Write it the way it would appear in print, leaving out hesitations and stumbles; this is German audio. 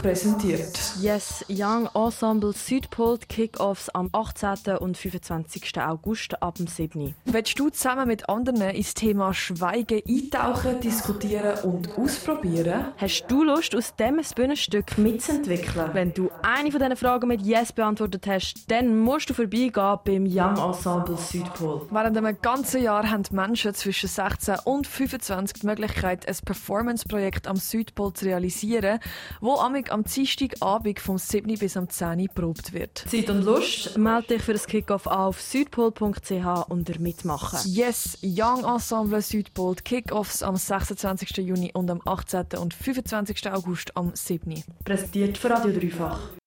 präsentiert. Yes, Young Ensemble Südpol Kick-Offs am 18. und 25. August ab dem 7. Willst du zusammen mit anderen ins Thema Schweigen eintauchen, diskutieren und ausprobieren? Hast du Lust, aus diesem Bühnenstück mitzuentwickeln? Wenn du eine von diesen Fragen mit Yes beantwortet hast, dann musst du vorbeigehen beim Young Ensemble Südpol. Während einem ganzen Jahr haben Menschen zwischen 16 und 25 die Möglichkeit, ein Performance-Projekt am Südpol zu realisieren, wo am Dienstagabend vom 7. bis am 10. probt wird. Zeit und Lust? Melde dich für das Kick-Off auf südpol.ch unter Mitmachen. Yes, Young Ensemble Südpol, Kick-Offs am 26. Juni und am 18. und 25. August am 7. Präsentiert für Radio Dreifach.